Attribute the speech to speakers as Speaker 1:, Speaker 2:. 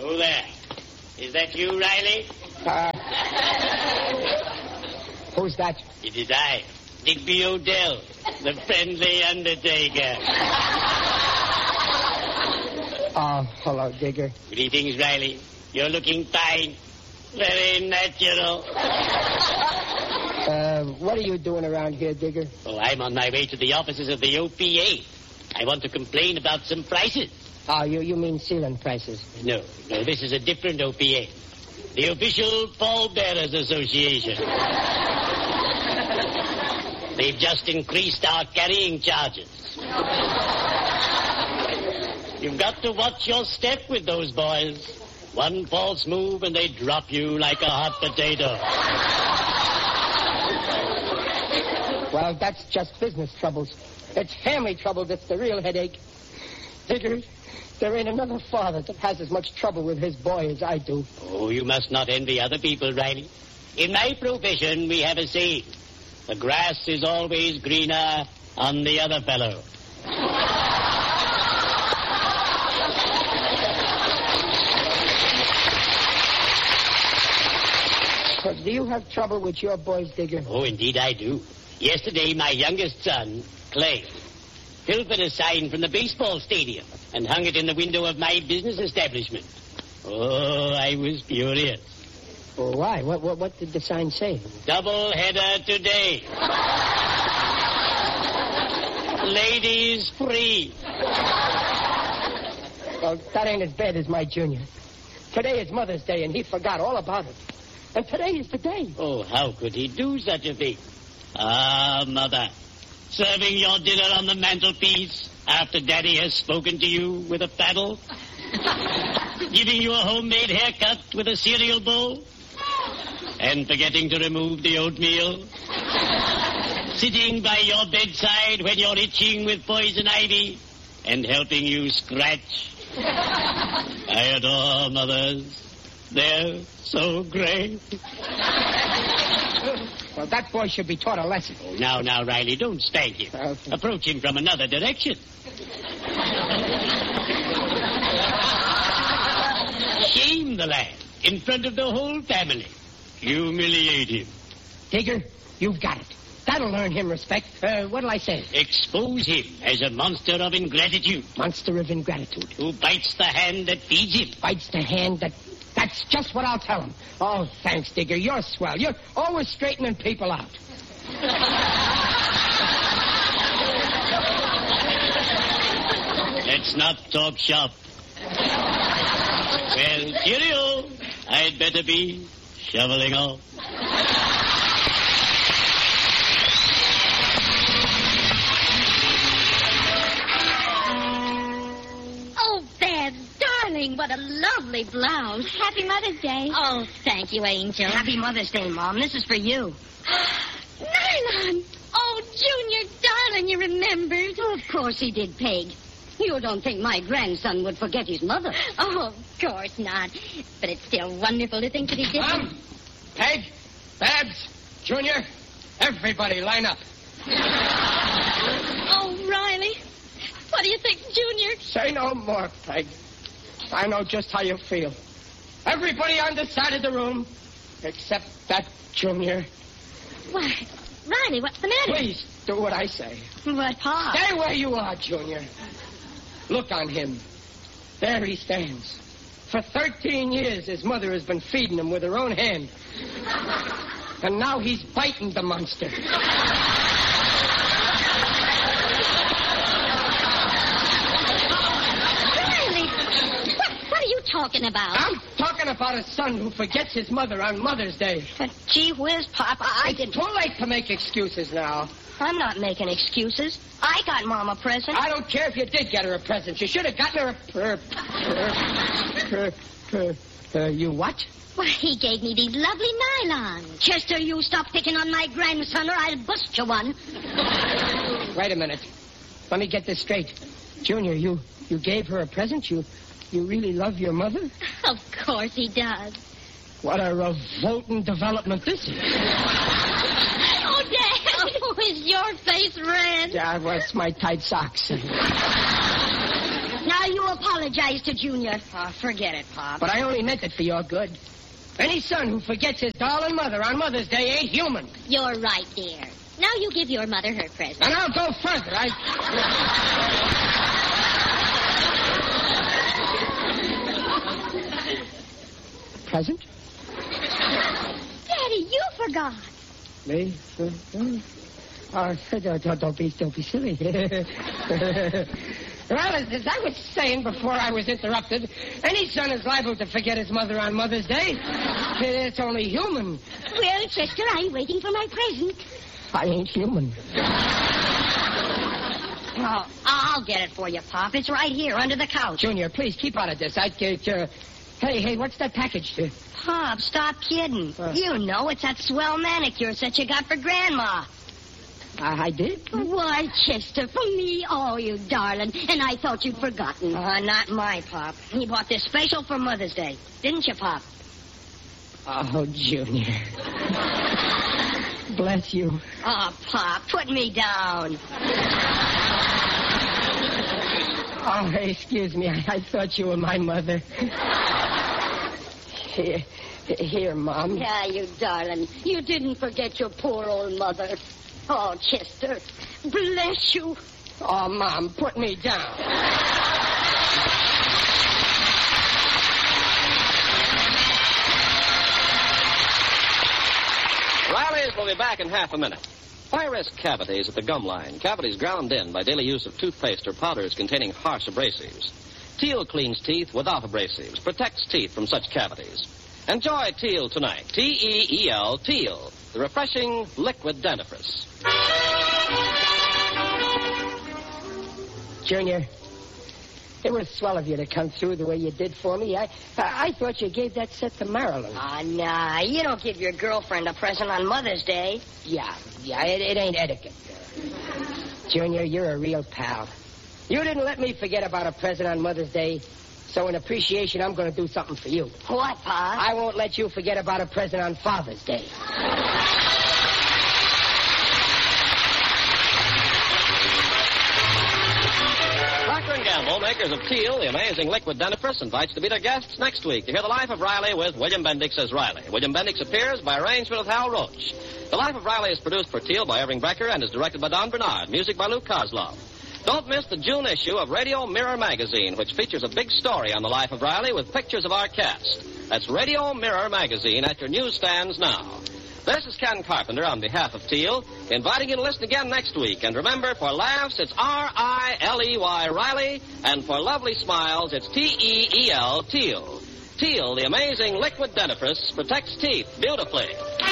Speaker 1: Who there? Is that you, Riley?
Speaker 2: Who's that?
Speaker 1: It is I, Digby O'Dell, the friendly undertaker.
Speaker 2: Oh, hello, Digger.
Speaker 1: Greetings, Riley. You're looking fine. Very natural.
Speaker 2: What are you doing around here, Digger?
Speaker 1: Oh, I'm on my way to the offices of the OPA. I want to complain about some prices.
Speaker 2: Oh, you mean ceiling prices?
Speaker 1: No, this is a different OPA. The Official Pallbearers Association. They've just increased our carrying charges. You've got to watch your step with those boys. One false move and they drop you like a hot potato.
Speaker 2: Well, that's just business troubles. It's family trouble that's the real headache. Digger, there ain't another father that has as much trouble with his boy as I do.
Speaker 1: Oh, you must not envy other people, Riley. In my profession, we have a saying. The grass is always greener on the other fellow.
Speaker 2: Do you have trouble with your boys, Digger?
Speaker 1: Oh, indeed I do. Yesterday, my youngest son, Clay, pilfered a sign from the baseball stadium and hung it in the window of my business establishment. Oh, I was furious.
Speaker 2: Oh, why? What did the sign say?
Speaker 1: Double header today. Ladies free.
Speaker 2: Well, that ain't as bad as my junior. Today is Mother's Day, and he forgot all about it. And today is the day.
Speaker 1: Oh, how could he do such a thing? Ah, Mother, serving your dinner on the mantelpiece after Daddy has spoken to you with a paddle? Giving you a homemade haircut with a cereal bowl? And forgetting to remove the oatmeal? Sitting by your bedside when you're itching with poison ivy and helping you scratch? I adore mothers. They're so great.
Speaker 2: Well, that boy should be taught a lesson.
Speaker 1: Oh, now, Riley, don't spank him.
Speaker 2: Okay.
Speaker 1: Approach him from another direction. Shame the lad in front of the whole family. Humiliate him.
Speaker 2: Digger, you've got it. That'll earn him respect. What'll I say?
Speaker 1: Expose him as a monster of ingratitude.
Speaker 2: Monster of ingratitude.
Speaker 1: Who bites the hand that feeds him.
Speaker 2: Bites the hand that... That's just what I'll tell him. Oh, thanks, Digger. You're swell. You're always straightening people out.
Speaker 1: Let's not talk shop. Well, cheerio. I'd better be shoveling off.
Speaker 3: Darling, what a lovely blouse.
Speaker 4: Happy Mother's Day.
Speaker 3: Oh, thank you, Angel.
Speaker 4: Happy Mother's Day, Mom. This is for you.
Speaker 3: Nylon. Oh, Junior, darling, you remembered.
Speaker 4: Oh, of course he did, Peg. You don't think my grandson would forget his mother?
Speaker 3: Oh, of course not. But it's still wonderful to think that he did.
Speaker 2: Mom, Peg, Babs, Junior, everybody line up.
Speaker 3: Oh, Riley. What do you think, Junior?
Speaker 2: Say no more, Peg. I know just how you feel. Everybody on this side of the room, except that Junior.
Speaker 3: Why, Riley, what's the matter?
Speaker 2: Please, do what I say.
Speaker 4: What, Pa?
Speaker 2: Stay where you are, Junior. Look on him. There he stands. For 13 years, his mother has been feeding him with her own hand. And now he's biting the monster.
Speaker 3: Talking about?
Speaker 2: I'm talking about a son who forgets his mother on Mother's Day.
Speaker 4: Gee whiz, Pop,
Speaker 2: It's too late to make excuses now.
Speaker 4: I'm not making excuses. I got Mom a present.
Speaker 2: I don't care if you did get her a present. You should have gotten her you what?
Speaker 3: Why, he gave me these lovely nylons.
Speaker 4: Chester, you stop picking on my grandson or I'll bust you one.
Speaker 2: Wait a minute. Let me get this straight. Junior, you gave her a present? You really love your mother?
Speaker 3: Of course he does.
Speaker 2: What a revolting development this is.
Speaker 3: Oh, Dad! Oh, is your face red?
Speaker 2: Yeah, well, it's my tight socks.
Speaker 4: Now, you apologize. apologize to Junior. Oh, forget it, Pop.
Speaker 2: But I only meant it for your good. Any son who forgets his darling mother on Mother's Day ain't human.
Speaker 3: You're right, dear. Now you give your mother her present.
Speaker 2: And I'll go further. Present?
Speaker 3: Daddy, you forgot.
Speaker 2: Me? Oh, don't be silly. Well, as I was saying before I was interrupted, any son is liable to forget his mother on Mother's Day. It's only human.
Speaker 3: Well, Chester, I'm waiting for my present.
Speaker 2: I ain't human.
Speaker 4: Oh, I'll get it for you, Pop. It's right here under the couch.
Speaker 2: Junior, please keep out of this. Hey, what's that package?
Speaker 4: Pop, stop kidding. You know it's that swell manicure set you got for Grandma.
Speaker 2: I did?
Speaker 4: Why, Chester, for me? Oh, you darling. And I thought you'd forgotten. Not my Pop. He bought this special for Mother's Day. Didn't you, Pop?
Speaker 2: Oh, Junior. Bless you.
Speaker 4: Oh, Pop, put me down.
Speaker 2: Oh, excuse me. I thought you were my mother. Here, Mom.
Speaker 4: Yeah, you darling. You didn't forget your poor old mother. Oh, Chester, bless you.
Speaker 2: Oh, Mom, put me down.
Speaker 5: Riley's will be back in half a minute. Why risk cavities at the gum line? Cavities ground in by daily use of toothpaste or powders containing harsh abrasives. Teal cleans teeth without abrasives, protects teeth from such cavities. Enjoy Teal tonight. T-E-E-L, Teal, the refreshing liquid dentifrice.
Speaker 2: Junior, it was swell of you to come through the way you did for me. I thought you gave that set to Marilyn.
Speaker 4: Nah. You don't give your girlfriend a present on Mother's Day.
Speaker 2: Yeah, it ain't etiquette. Junior, you're a real pal. You didn't let me forget about a present on Mother's Day, so in appreciation, I'm going to do something for you.
Speaker 4: What, Pa?
Speaker 2: I won't let you forget about a present on Father's Day.
Speaker 5: Procter & Gamble, makers of Teal, the amazing liquid dentifrice, invites you to be their guests next week to hear The Life of Riley with William Bendix as Riley. William Bendix appears by arrangement of Hal Roach. The Life of Riley is produced for Teal by Irving Brecker and is directed by Don Bernard. Music by Luke Kozlov. Don't miss the June issue of Radio Mirror Magazine, which features a big story on the life of Riley with pictures of our cast. That's Radio Mirror Magazine at your newsstands now. This is Ken Carpenter on behalf of Teal, inviting you to listen again next week. And remember, for laughs, it's R-I-L-E-Y, Riley, and for lovely smiles, it's T-E-E-L, Teal. Teal, the amazing liquid dentifrice, protects teeth beautifully.